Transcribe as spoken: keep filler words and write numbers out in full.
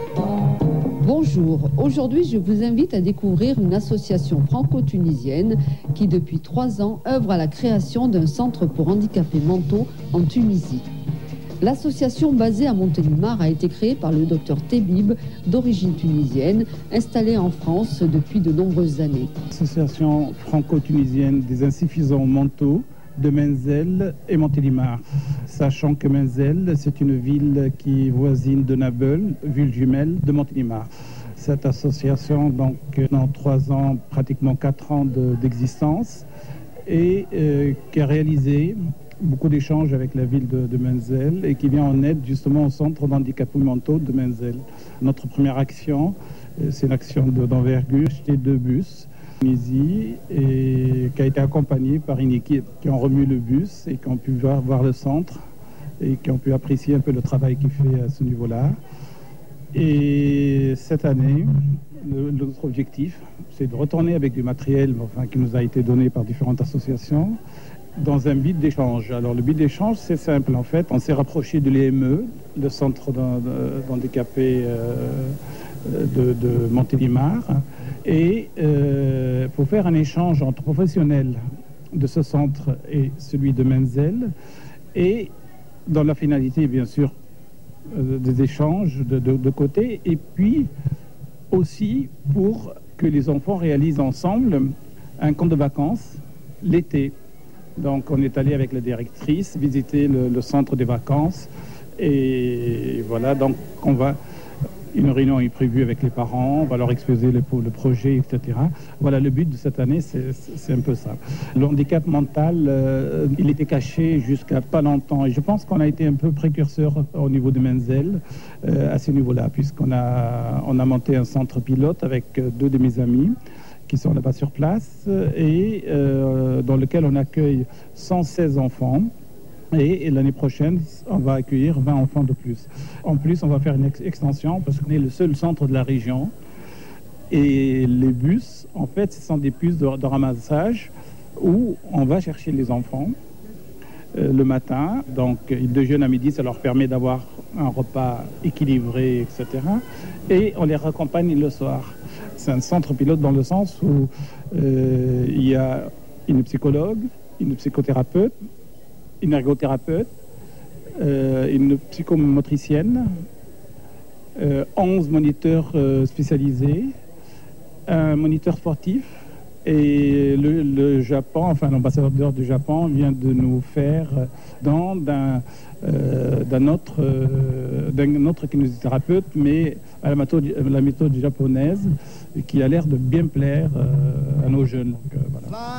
Bonjour, aujourd'hui je vous invite à découvrir une association franco-tunisienne qui depuis trois ans œuvre à la création d'un centre pour handicapés mentaux en Tunisie. L'association basée à Montélimar a été créée par le docteur Tebib, d'origine tunisienne, installé en France depuis de nombreuses années. L'association franco-tunisienne des insuffisants mentaux de Menzel et Montélimar. Sachant que Menzel, c'est une ville qui est voisine de Nabeul, ville jumelle de Montélimar. Cette association, donc, dans trois ans, pratiquement quatre ans de, d'existence, et euh, qui a réalisé beaucoup d'échanges avec la ville de, de Menzel et qui vient en aide justement au centre d'handicapés mentaux de Menzel. Notre première action, c'est une action de, d'envergure, acheter deux bus Tunisie et qui a été accompagnée par une équipe qui ont remué le bus et qui ont pu voir, voir le centre et qui ont pu apprécier un peu le travail qu'il fait à ce niveau-là. Et cette année, le, notre objectif, c'est de retourner avec du matériel enfin, qui nous a été donné par différentes associations dans un but d'échange. Alors le but d'échange, c'est simple en fait. On s'est rapproché de l'E M E, le centre d'handicapés euh, de, de Montélimar, et euh, pour faire un échange entre professionnels de ce centre et celui de Menzel, et dans la finalité bien sûr euh, des échanges de, de, de côté, et puis aussi pour que les enfants réalisent ensemble un camp de vacances l'été. Donc on est allé avec la directrice visiter le, le centre des vacances, et voilà, donc on va... Une réunion est prévue avec les parents, on va leur exposer le, le projet, et cetera. Voilà, le but de cette année, c'est, c'est un peu ça. Le handicap mental, euh, il était caché jusqu'à pas longtemps. Et je pense qu'on a été un peu précurseur au niveau de Menzel, euh, à ce niveau-là, puisqu'on a, on a monté un centre pilote avec deux de mes amis qui sont là-bas sur place, et euh, dans lequel on accueille cent seize enfants. Et, et l'année prochaine, on va accueillir vingt enfants de plus. En plus, on va faire une ex- extension parce qu'on est le seul centre de la région. Et les bus, en fait, ce sont des bus de, de ramassage où on va chercher les enfants euh, le matin. Donc, ils déjeunent à midi, ça leur permet d'avoir un repas équilibré, et cetera. Et on les raccompagne le soir. C'est un centre pilote dans le sens où euh, il y a une psychologue, une psychothérapeute, une ergothérapeute, euh, une psychomotricienne, euh, onze moniteurs euh, spécialisés, un moniteur sportif, et le, le Japon, enfin l'ambassadeur du Japon vient de nous faire don d'un, euh, d'un autre, euh, d'un autre kinésithérapeute, mais à la méthode, la méthode japonaise, qui a l'air de bien plaire euh, à nos jeunes. Donc, euh, voilà.